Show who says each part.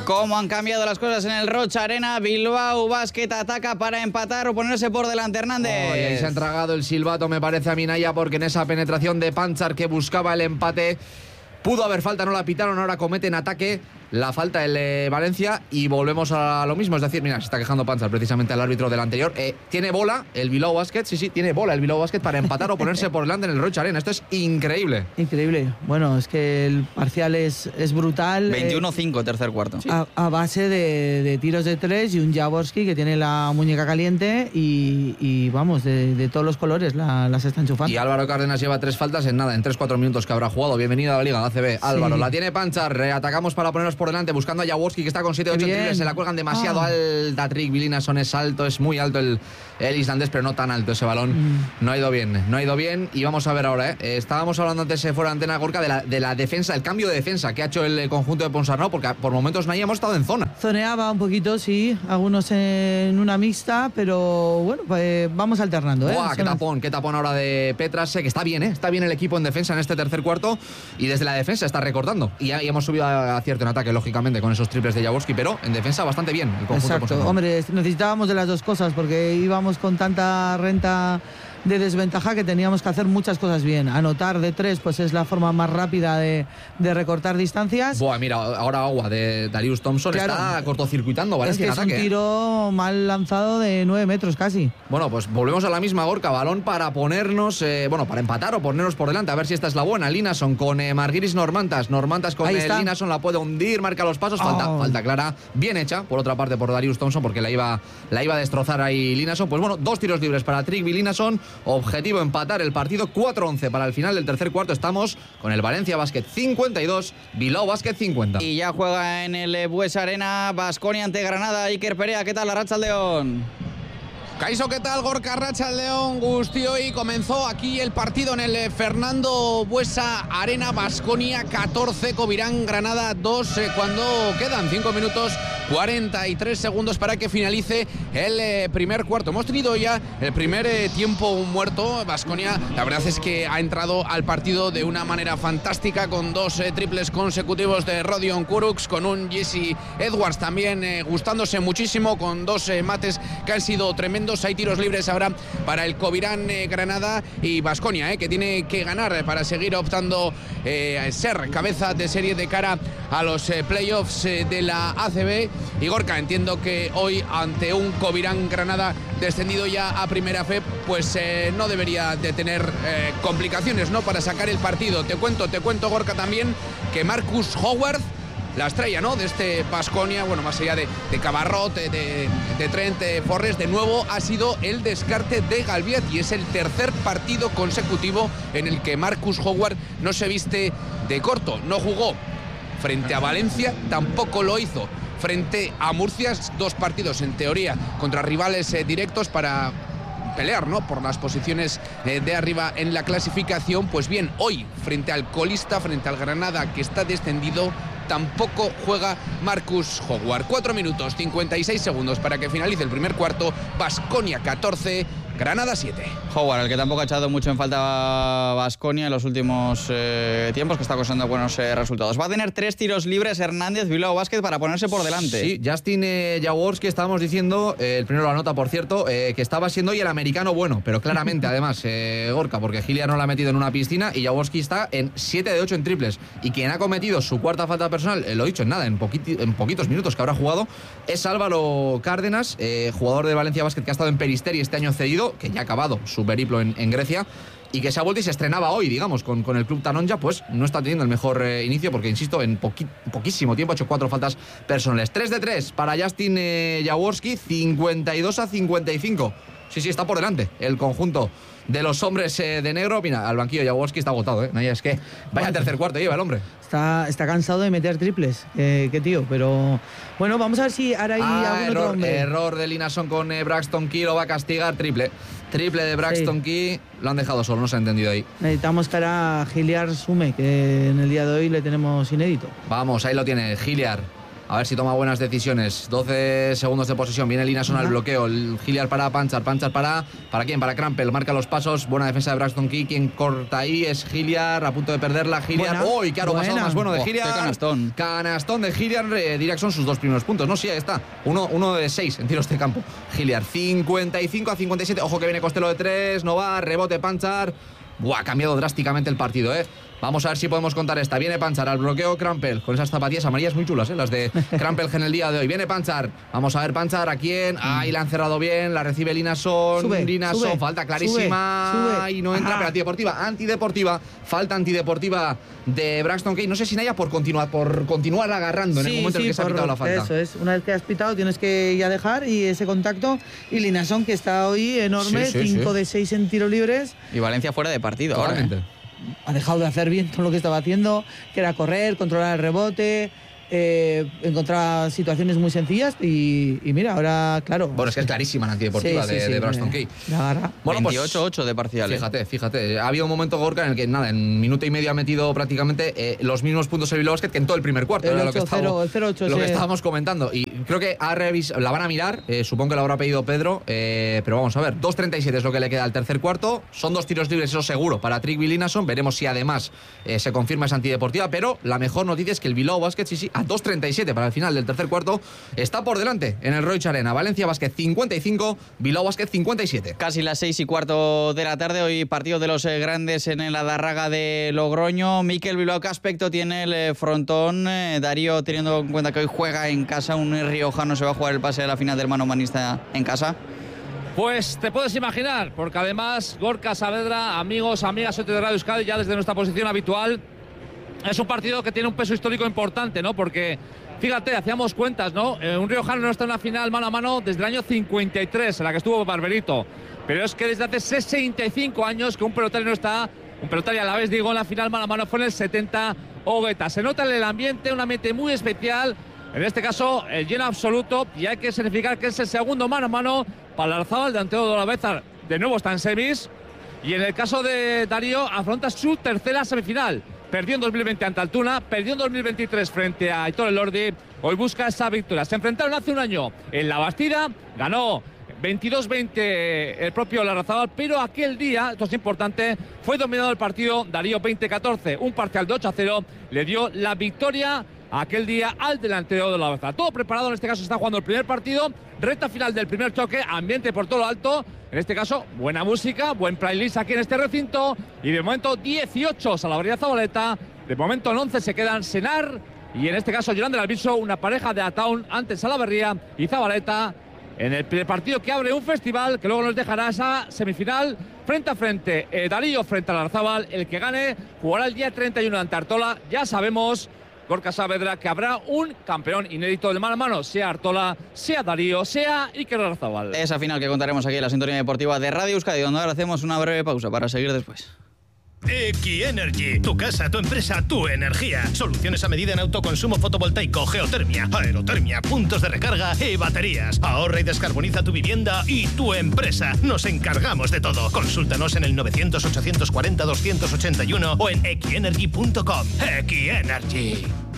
Speaker 1: ¿Cómo han cambiado las cosas en el Rocha Arena? Bilbao Basket ataca para empatar o ponerse por delante, Hernández.
Speaker 2: Ahí se ha entregado el silbato, me parece a Minaya, porque en esa penetración de Panchar que buscaba el empate pudo haber falta, no la pitaron, ahora cometen ataque. La falta el Valencia y volvemos a lo mismo. Es decir, mira, se está quejando Panchar precisamente al árbitro del anterior. Tiene bola el Bilbao Basket, sí, tiene bola el Bilbao Basket para empatar o ponerse por delante en el Rocha Arena. Esto es increíble.
Speaker 3: Increíble. Bueno, es que el parcial es brutal.
Speaker 1: 21-5, tercer cuarto.
Speaker 3: Sí. A base de tiros de tres y un Jaworski que tiene la muñeca caliente y vamos, de todos los colores las está enchufando.
Speaker 2: Y Álvaro Cárdenas lleva 3 faltas en nada, en 3-4 minutos que habrá jugado. Bienvenido a la Liga, la ACB. Álvaro, la tiene Panchar, reatacamos para ponernos por delante, buscando a Jaworski que está con 7-8 triples, se la cuelgan demasiado alta. Trick Vilinason es alto, es muy alto el islandés, pero no tan alto ese balón. No ha ido bien y vamos a ver ahora. Estábamos hablando antes fuera de antena, Gorka, de la defensa, el cambio de defensa que ha hecho el conjunto de Ponsarnau, porque por momentos no hemos estado en zona.
Speaker 3: Zoneaba un poquito, sí, algunos en una mixta, pero bueno, pues vamos alternando.
Speaker 2: Buah, qué tapón ahora de Petrase, que está bien el equipo en defensa en este tercer cuarto, y desde la defensa está recortando y hemos subido a acierto en ataque, lógicamente, con esos triples de Jaworski, pero en defensa bastante bien el conjunto.
Speaker 3: Exacto, hombre, necesitábamos de las dos cosas porque íbamos con tanta renta de desventaja que teníamos que hacer muchas cosas bien. Anotar de 3 pues es la forma más rápida de recortar distancias.
Speaker 2: Buah, mira, ahora agua de Darius Thompson, claro, está cortocircuitando Valencia
Speaker 3: en ataque. Es un tiro mal lanzado de 9 metros casi.
Speaker 2: Bueno, pues volvemos a la misma, Gorka, balón para ponernos, para empatar o ponernos por delante, a ver si esta es la buena. Linason con Marguiris Normantas con Linason, la puede hundir, marca los pasos, falta clara, bien hecha, por otra parte por Darius Thompson, porque la iba a destrozar ahí Linason. Pues bueno, 2 tiros libres para Trick Linason. Objetivo empatar el partido, 4-11 para el final del tercer cuarto. Estamos con el Valencia Basket 52, Bilbao Basket 50.
Speaker 1: Y ya juega en el Buesa Arena Baskonia ante Granada. Iker Perea, ¿qué tal? Arratsaldeon.
Speaker 4: Kaixo, ¿qué tal? Gorka, Arratsaldeon, Guztioi. Comenzó aquí el partido en el Fernando Buesa Arena. Baskonia 14, Covirán Granada 2, cuando quedan 5 minutos 43 segundos para que finalice el primer cuarto. Hemos tenido ya el primer tiempo muerto. Baskonia, la verdad es que ha entrado al partido de una manera fantástica, con 2 triples consecutivos de Rodion Kurucs, con un Jesse Edwards también gustándose muchísimo, con 2 mates que han sido tremendos. Hay tiros libres ahora para el Covirán Granada y Baskonia, que tiene que ganar para seguir optando a ser cabeza de serie de cara a los playoffs de la ACB. Y Gorka, entiendo que hoy ante un Covirán Granada descendido ya a primera fe, pues no debería de tener complicaciones, ¿no?, para sacar el partido. Te cuento, Gorka, también que Marcus Howard, la estrella, ¿no?, de este Baskonia, bueno, más allá de Cabarrot, de Trent Forrest, de nuevo ha sido el descarte de Galviet, y es el tercer partido consecutivo en el que Marcus Howard no se viste de corto. No jugó frente a Valencia, tampoco lo hizo frente a Murcia, 2 partidos en teoría contra rivales directos para pelear, ¿no?, por las posiciones de arriba en la clasificación. Pues bien, hoy frente al colista, frente al Granada que está descendido, tampoco juega Marcus Howard. 4 minutos 56 segundos para que finalice el primer cuarto. Baskonia 14, Granada 7.
Speaker 1: Howard, el que tampoco ha echado mucho en falta Baskonia en los últimos tiempos, que está cosechando buenos resultados. Va a tener 3 tiros libres Hernández, Bilbao Basket, para ponerse por delante.
Speaker 2: Sí, Justin Jaworski, estábamos diciendo, el primero la nota, por cierto, que estaba siendo hoy el americano bueno, pero claramente, además, Gorka, porque Hilliard no la ha metido en una piscina y Jaworski está en 7 de 8 en triples. Y quien ha cometido su cuarta falta personal, lo he dicho en nada, en poquitos minutos que habrá jugado, es Álvaro Cárdenas, jugador de Valencia Basket que ha estado en Peristeri este año cedido, que ya ha acabado su periplo en Grecia, y que se ha vuelto y se estrenaba hoy, digamos, con el club Tanonja. Pues no está teniendo el mejor inicio, porque, insisto, en poquísimo tiempo ha hecho 4 faltas personales. 3 de 3 para Justin Jaworski, 52-55. Sí, está por delante el conjunto de los hombres de negro. Mira, al banquillo Jaworski está agotado, es que vaya tercer cuarto lleva el hombre.
Speaker 3: Está cansado de meter triples, qué tío, pero bueno, vamos a ver si ahora hay algún otro hombre.
Speaker 2: Error de Linason con Braxton Key, lo va a castigar. Triple de Braxton Key, lo han dejado solo, no se ha entendido ahí.
Speaker 3: Necesitamos cara a Hilliard Sume, que en el día de hoy le tenemos inédito.
Speaker 2: Vamos, ahí lo tiene Hilliard. A ver si toma buenas decisiones. 12 segundos de posesión. Viene Linason al bloqueo. El Hilliard para Panchar. Panchar ¿para quién? Para Crampel. Marca los pasos. Buena defensa de Braxton Key. Quien corta ahí es Hilliard. A punto de perderla. Hilliard. ¡Uy! Claro, pasado más bueno de Hilliard.
Speaker 1: Qué canastón.
Speaker 2: Canastón de Hilliard. Diría que son sus 2 primeros puntos. No, sí, ahí está. Uno de 6 en tiros de campo. Hilliard. 55-57. Ojo que viene Costello de 3. No va. Rebote Panchar. Buah, ha cambiado drásticamente el partido, ¿eh? Vamos a ver si podemos contar esta. Viene Panchar al bloqueo Crampel con esas zapatillas amarillas muy chulas, las de Crampel en el día de hoy. Viene Panchar. Vamos a ver Panchar a quién. Ahí la han cerrado bien. La recibe Linason. Linason, falta clarísima. Y no entra, pero antideportiva. Falta antideportiva de Braxton Key. No sé si Naya por continuar agarrando en el momento en el que se ha pitado la falta.
Speaker 3: Eso es. Una vez que has pitado tienes que ya dejar y ese contacto. Y Linason, que está hoy enorme, 5 de 6 en tiros libres.
Speaker 1: Y Valencia fuera de partido.
Speaker 2: Totalmente.
Speaker 3: Ha dejado de hacer bien todo lo que estaba haciendo, que era correr, controlar el rebote, encontrar situaciones muy sencillas y mira, ahora, claro.
Speaker 2: Bueno, es que es clarísima la antideportiva de Braxton Key.
Speaker 1: Bueno, 28-8 de parcial.
Speaker 2: Fíjate. Ha habido un momento, Gorka, en el que en minuto y medio ha metido prácticamente los mismos puntos el Bilbao Basket que en todo el primer cuarto.
Speaker 3: El
Speaker 2: era
Speaker 3: 0-8,
Speaker 2: lo que estábamos comentando. Y creo que la van a mirar, supongo que la habrá pedido Pedro, pero vamos a ver. 2.37 es lo que le queda al tercer cuarto. Son 2 tiros libres, eso seguro, para Trick Linason. Veremos si además se confirma esa antideportiva, pero la mejor noticia es que el Bilbao Basket, sí, a 2.37 para el final del tercer cuarto, está por delante en el Roig Arena. Valencia Basket 55, Bilbao Basket 57.
Speaker 1: Casi las 6:15 de la tarde. Hoy partido de los grandes en el Adarraga de Logroño. Mikel Bilbao, ¿qué aspecto tiene el frontón? Darío, teniendo en cuenta que hoy juega en casa, un riojano se va a jugar el pase de la final del mano manista en casa.
Speaker 5: Pues te puedes imaginar, porque además Gorka Saavedra, amigos, amigas de Radio Euskadi, ya desde nuestra posición habitual, es un partido que tiene un peso histórico importante, ¿no? Porque fíjate, hacíamos cuentas, ¿no? Un riojano no está en una final mano a mano desde el año 53, en la que estuvo Barberito. Pero es que desde hace 65 años que un pelotario no está, un pelotario a la vez, digo, en la final mano a mano fue en el 70 Ogueta. Se nota en el ambiente, un ambiente muy especial, en este caso el lleno absoluto, y hay que significar que es el segundo mano a mano para Larzábal, delantero de Olaveza, de nuevo está en semis, y en el caso de Darío afronta su tercera semifinal. Perdió en 2020 ante Altuna, perdió en 2023 frente a Aitor Elordi. Hoy busca esa victoria. Se enfrentaron hace un año en La Bastida, ganó 22-20 el propio Larrazábal, pero aquel día, esto es importante, fue dominado el partido Darío 20-14. Un parcial de 8-0 le dio la victoria aquel día al delantero de la Bastida. Todo preparado, en este caso está jugando el primer partido, recta final del primer choque, ambiente por todo lo alto. En este caso, buena música, buen playlist aquí en este recinto. Y de momento 18 Salaberria Zabaleta. De momento en 11 se quedan Senar y en este caso Yolanda del Alviso, una pareja de Ataun ante Salaberria y Zabaleta. En el partido que abre un festival que luego nos dejará esa semifinal frente a frente. Darío frente a Larzábal. El que gane jugará el día 31 ante Artola. Ya sabemos, Gorka Saavedra, que habrá un campeón inédito del mano a mano, sea Artola, sea Darío, sea Iker Larzábal.
Speaker 1: Esa final que contaremos aquí en la sintonía deportiva de Radio Euskadi, donde ahora hacemos una breve pausa para seguir después.
Speaker 6: X-Energy, tu casa, tu empresa, tu energía. Soluciones a medida en autoconsumo fotovoltaico, geotermia, aerotermia, puntos de recarga y baterías. Ahorra y descarboniza tu vivienda y tu empresa. Nos encargamos de todo. Consúltanos en el 900-840-281 o en xenergy.com. X-Energy.